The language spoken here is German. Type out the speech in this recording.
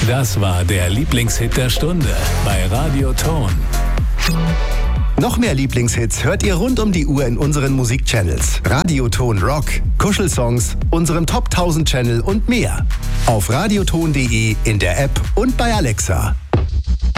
Das war der Lieblingshit der Stunde bei Radio Ton. Noch mehr Lieblingshits hört ihr rund um die Uhr in unseren Musikchannels. Radioton Rock, Kuschelsongs, unserem Top 1000 Channel und mehr. Auf radioton.de, in der App und bei Alexa.